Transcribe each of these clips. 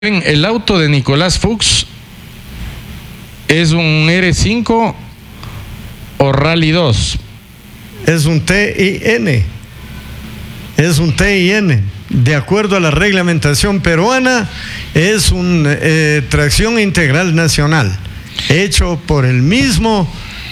El auto de Nicolás Fuchs es un R5 o Rally 2. Es un TIN. Es un TIN. De acuerdo a la reglamentación peruana, es un tracción integral nacional, hecho por el mismo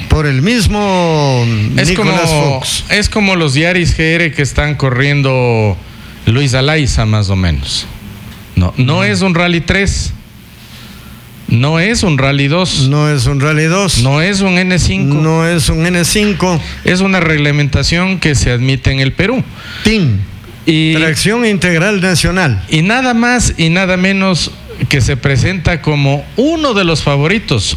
Nicolás Fuchs. Es como los Yaris GR que están corriendo Luis Alaiza, más o menos. No es un Rally 3, no es un Rally 2. No es un Rally 2. No es un N5. No es un N5. Es una reglamentación que se admite en el Perú. TIN. Tracción integral nacional. Y nada más y nada menos que se presenta como uno de los favoritos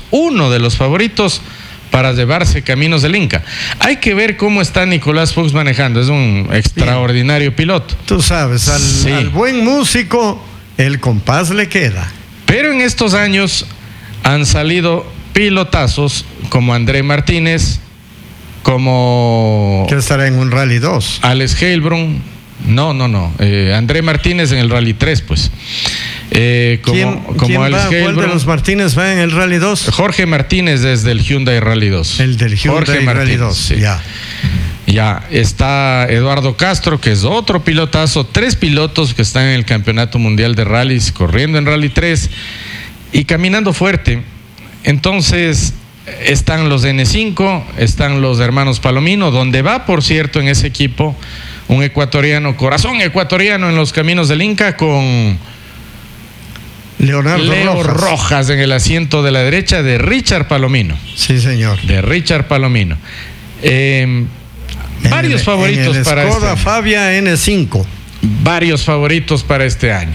para llevarse Caminos del Inca. Hay que ver cómo está Nicolás Fuchs manejando. Es un extraordinario piloto. Tú sabes, al buen músico el compás le queda. Pero en estos años han salido pilotazos como André Martínez, como... que estará en un Rally 2. Alex Heilbron. André Martínez en el Rally 3, pues. ¿Quién Alex Heilbron. ¿Cuál de los Martínez va en el Rally 2? Jorge Martínez desde el Hyundai Rally 2. El del Hyundai Rally 2, sí. Ya. Ya está Eduardo Castro, que es otro pilotazo. 3 pilotos que están en el Campeonato Mundial de Rallys, corriendo en Rally 3 y caminando fuerte. Entonces están los N5, están los hermanos Palomino, donde va, por cierto, en ese equipo un ecuatoriano, corazón ecuatoriano en los Caminos del Inca, con Leo Rojas en el asiento de la derecha, de Richard Palomino. Sí, señor. De Richard Palomino. Varios favoritos para este año. Fabia N5. Varios favoritos para este año.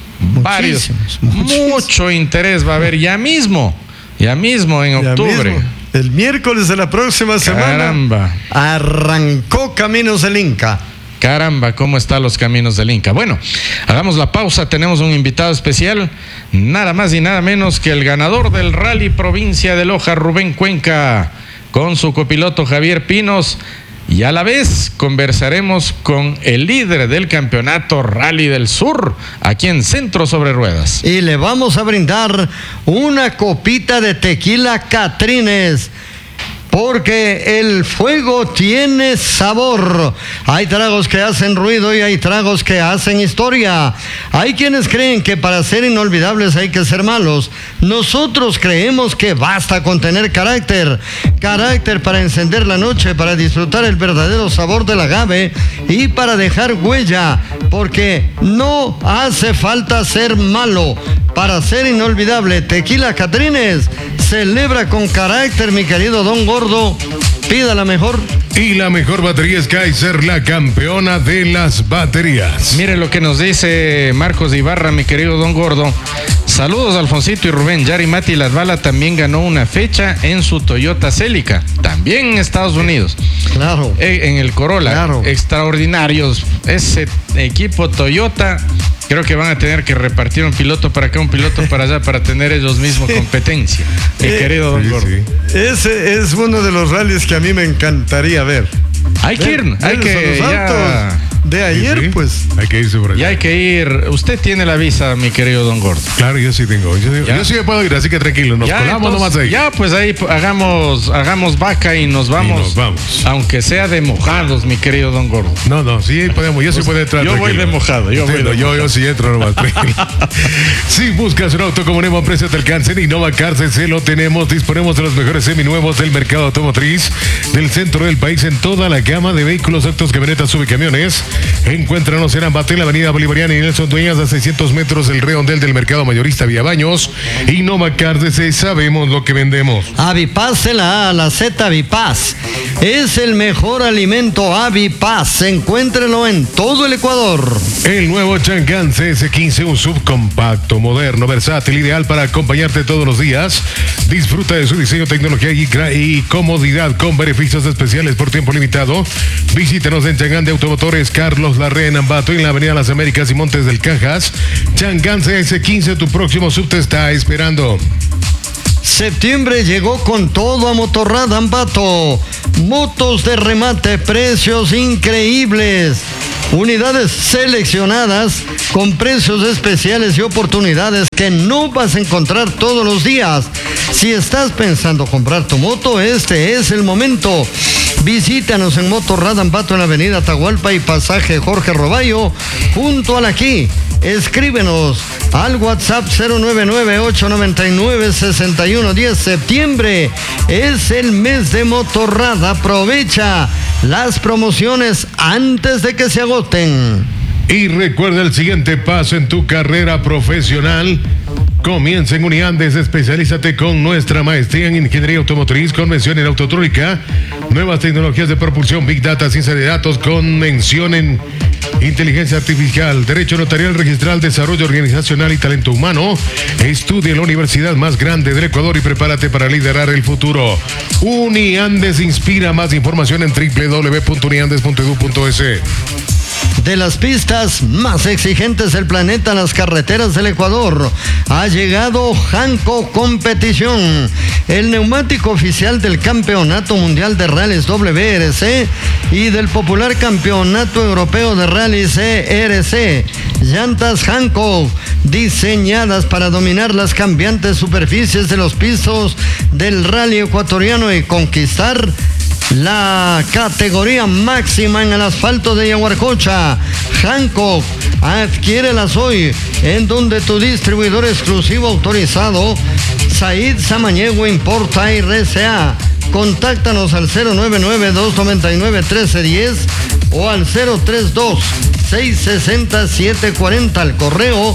Mucho interés va a haber ya mismo en octubre. El miércoles de la próxima semana. Caramba. Arrancó Caminos del Inca. Caramba, ¿cómo están los Caminos del Inca? Bueno, hagamos la pausa, tenemos un invitado especial, nada más y nada menos que el ganador del Rally Provincia de Loja, Rubén Cuenca, con su copiloto Javier Pinos, y a la vez conversaremos con el líder del campeonato Rally del Sur, aquí en Centro Sobre Ruedas. Y le vamos a brindar una copita de tequila Catrines, porque el fuego tiene sabor. Hay tragos que hacen ruido y hay tragos que hacen historia. Hay quienes creen que para ser inolvidables hay que ser malos. Nosotros creemos que basta con tener carácter. Carácter para encender la noche, para disfrutar el verdadero sabor del agave y para dejar huella. Porque no hace falta ser malo para ser inolvidable. Tequila Catrines celebra con carácter, mi querido Don Gordo. Pida la mejor. Y la mejor batería es Kaiser, la campeona de las baterías. Mire lo que nos dice Marcos Ibarra, mi querido Don Gordo. Saludos, Alfonsito y Rubén. Yari Mati Latvala también ganó una fecha en su Toyota Celica, también en Estados Unidos. Claro. En el Corolla. Claro. Extraordinarios. Ese equipo Toyota, creo que van a tener que repartir un piloto para acá, un piloto para allá, para tener ellos mismos competencia. Mi querido Don Gordo. Sí. Ese es uno de los rallies que a mí me encantaría ver. Hay que ir ya. De ayer, Sí. pues. Hay que irse por allá. Ya hay que ir. Usted tiene la visa, mi querido Don Gordo. Claro, yo sí tengo. Yo sí me puedo ir, así que tranquilo. Nos colamos nomás ahí. Ya, pues ahí hagamos vaca y nos vamos. Aunque sea de mojados, mi querido Don Gordo. No, sí podemos. Yo sí puedo entrar. Yo voy de mojado. Yo sí entro nomás. Si buscas un auto como nuevo a precio te alcance, en Innova Cars se lo tenemos. Disponemos de los mejores seminuevos del mercado automotriz del centro del país en toda la gama de vehículos, autos, camionetas, subcamiones. Encuéntranos en Ambato, en la avenida Bolivariana y Nelson Dueñas, a 600 metros del redondel del mercado mayorista Vía Baños. Innova Cars, sabemos lo que vendemos. Avipaz de la A a la Z, Avipaz. Es el mejor alimento, Avipaz. Encuéntrelo en todo el Ecuador. El nuevo Chang'an CS15, un subcompacto, moderno, versátil, ideal para acompañarte todos los días. Disfruta de su diseño, tecnología y comodidad con beneficios especiales por tiempo limitado. Visítanos en Chang'an de Automotores Carlos Larrea en Ambato, en la avenida Las Américas y Montes del Cajas. Chang'an CS15, tu próximo sub te está esperando. Septiembre llegó con todo a Motorrad Ambato. Motos de remate, precios increíbles. Unidades seleccionadas con precios especiales y oportunidades que no vas a encontrar todos los días. Si estás pensando comprar tu moto, este es el momento. Visítanos en Motorrad Ambato en la avenida Atahualpa y pasaje Jorge Roballo, junto a la Aquí. Escríbenos al WhatsApp 099-899-6110. Septiembre es el mes de Motorrad. Aprovecha las promociones antes de que se agoten. Y recuerda el siguiente paso en tu carrera profesional. Comienza en Uniandes, especialízate con nuestra maestría en Ingeniería Automotriz con mención en Autotrónica, nuevas tecnologías de propulsión, Big Data, ciencia de datos con mención en Inteligencia Artificial, Derecho Notarial Registral, Desarrollo Organizacional y Talento Humano. Estudia en la universidad más grande del Ecuador y prepárate para liderar el futuro. Uniandes inspira. Más información en www.uniandes.edu.es. De las pistas más exigentes del planeta, las carreteras del Ecuador, ha llegado Hankook Competición, el neumático oficial del Campeonato Mundial de Rallys WRC y del popular Campeonato Europeo de Rallys ERC. Llantas Hankook, diseñadas para dominar las cambiantes superficies de los pisos del rally ecuatoriano y conquistar la categoría máxima en el asfalto de Yaguarcocha. Hankook, adquiérelas hoy en donde tu distribuidor exclusivo autorizado, Said Samaniego Importa y RCA. Contáctanos al 099-299-1310 o al 032-660-740, al correo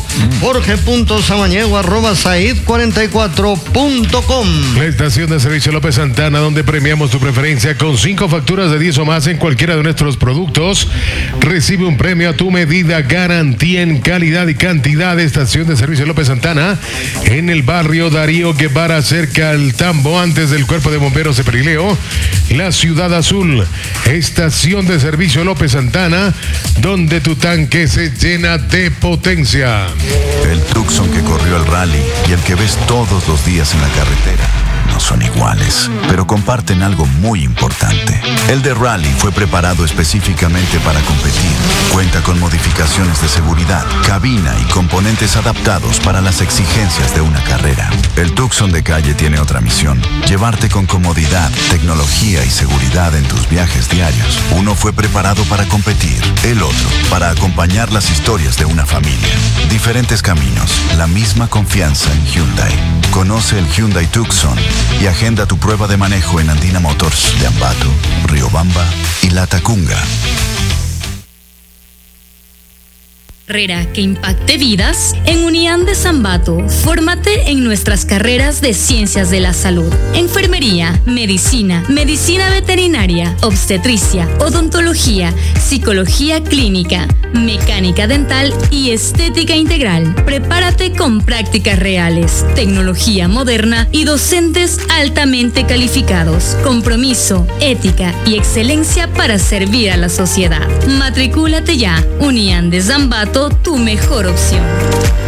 jorge.samaniego@said44.com. La estación de servicio López Santana, donde premiamos tu preferencia con 5 facturas de 10 o más en cualquiera de nuestros productos. Recibe un premio a tu medida, garantía en calidad y cantidad. Estación de servicio López Santana, en el barrio Darío Guevara, cerca al Tambo, antes del Cuerpo de Bomberos de Perileo, la Ciudad Azul. Estación de servicio López Santana, donde tu tanque se llena de potencia. El Tucson que corrió el rally y el que ves todos los días en la carretera no son iguales, pero comparten algo muy importante. El de rally fue preparado específicamente para competir. Cuenta con modificaciones de seguridad, cabina y componentes adaptados para las exigencias de una carrera. El Tucson de calle tiene otra misión: llevarte con comodidad, tecnología y seguridad en tus viajes diarios. Uno fue preparado para competir, el otro para acompañar las historias de una familia. Diferentes caminos, la misma confianza en Hyundai. Conoce el Hyundai Tucson y agenda tu prueba de manejo en Andina Motors de Ambato, Riobamba y Latacunga. Carrera que impacte vidas. En Uniandes Ambato, fórmate en nuestras carreras de ciencias de la salud, enfermería, medicina, medicina veterinaria, obstetricia, odontología, psicología clínica, mecánica dental y estética integral. Prepárate con prácticas reales, tecnología moderna y docentes altamente calificados. Compromiso, ética y excelencia para servir a la sociedad. Matricúlate ya. Uniandes Ambato, tu mejor opción.